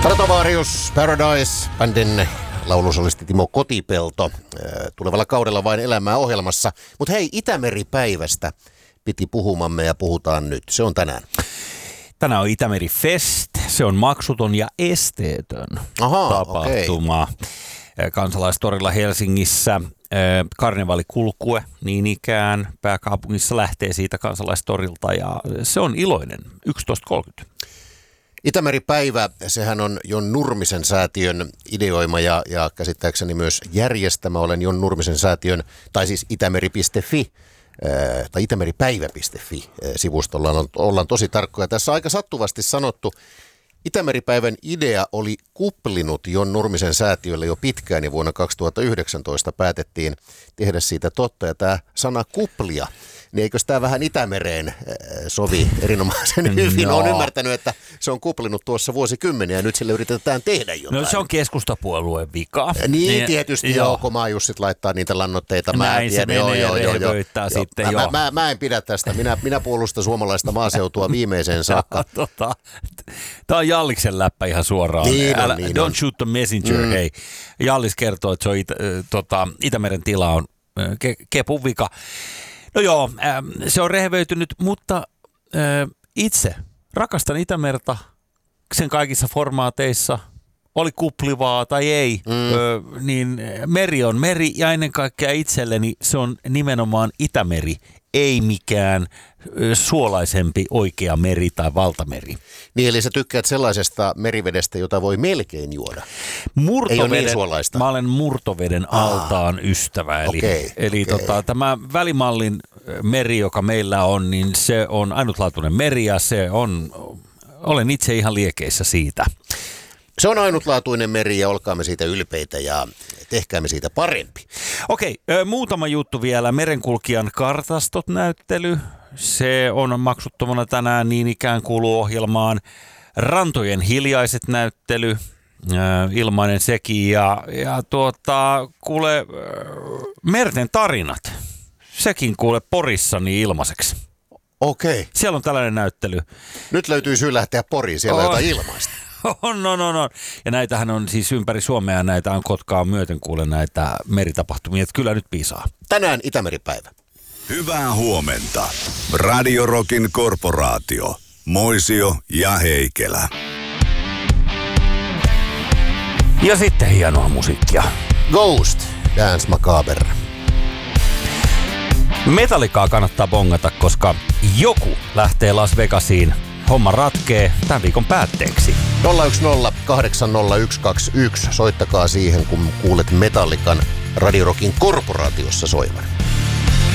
Stratovarius Paradise, bändin laulusolisti Timo Kotipelto. Tulevalla kaudella vain elämää ohjelmassa. Mutta hei, Itämeri-päivästä piti puhumamme ja puhutaan nyt. Se on tänään. Tänään on Itämeri Fest. Se on maksuton ja esteetön tapahtuma. Okay. Kansalaistorilla Helsingissä. Karnevaalikulkue niin ikään pääkaupungissa lähtee siitä Kansalaistorilta ja se on iloinen. 11.30. Itämeri-päivä, sehän on Jon Nurmisen säätiön ideoima ja käsittääkseni myös järjestämä. Olen Jon Nurmisen säätiön, tai siis itämeri.fi tai itämeripäivä.fi sivustolla ollaan tosi tarkkoja. Tässä on aika sattuvasti sanottu. Itämeripäivän idea oli kuplinut Jon Nurmisen säätiölle jo pitkään ja vuonna 2019 päätettiin tehdä siitä totta. Ja tämä sana kuplia, niin eikös tämä vähän Itämereen sovi erinomaisen hyvin? No. Olen ymmärtänyt, että se on kuplinut tuossa vuosikymmeniä ja nyt sille yritetään tehdä jotain. No se on keskustapuolueen vika. Niin tietysti, Komaajussit laittaa niitä lannoitteita. Näin se menee rehvöittää sitten jo. Mä en pidä tästä. Minä puolustan suomalaista maaseutua viimeiseen saakka. Tämä on Jalliksen läppä ihan suoraan. Niin Don't shoot the messenger, hei. Jallis kertoo, että se on Itämeren tila on kepun vika. No joo, se on rehevöitynyt, mutta itse rakastan Itämerta sen kaikissa formaateissa, oli kuplivaa tai ei, niin meri on meri ja ennen kaikkea itselleni se on nimenomaan Itämeri, ei mikään suolaisempi oikea meri tai valtameri. Niin, eli sä tykkäät sellaisesta merivedestä, jota voi melkein juoda. Ei ole niin suolaista. Mä olen murtoveden altaan ystävä. Eli tämä välimallin meri, joka meillä on, niin se on ainutlaatuinen meri ja olen itse ihan liekeissä siitä. Se on ainutlaatuinen meri ja olkaamme siitä ylpeitä ja tehkäämme siitä parempi. Okei, muutama juttu vielä. Merenkulkijan kartastot-näyttely. Se on maksuttomana tänään, niin ikään kuuluu ohjelmaan. Rantojen hiljaiset näyttely, ilmainen sekin ja kuule merten tarinat. Sekin kuule Porissa niin ilmaiseksi. Okei. Siellä on tällainen näyttely. Nyt löytyy syy lähteä Poriin, siellä on jotain ilmaista. On. Ja näitähän on siis ympäri Suomea, näitä on Kotkaa myöten kuule näitä meritapahtumia, että kyllä nyt piisaa. Tänään Itämeri-päivä. Hyvää huomenta. Radio Rockin korporaatio. Moisio ja Heikelä. Ja sitten hienoa musiikkia. Ghost, Dance Macabre. Metallicaa kannattaa bongata, koska joku lähtee Las Vegasiin. Homma ratkee tämän viikon päätteeksi. 010 80121. Soittakaa siihen, kun kuulet Metallican Radio Rockin korporaatiossa soivan.